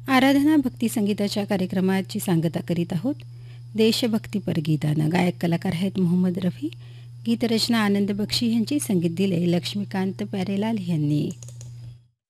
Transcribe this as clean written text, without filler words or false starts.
आराधना भक्ती संगीताच्या कार्यक्रमाची सांगता करीत आहोत. देशभक्तीपर गीतानं गायक कलाकार आहेत मोहम्मद रफी. गीतरचना आनंद बक्षी यांची, संगीत दिले लक्ष्मीकांत प्यारेलाल यांनी.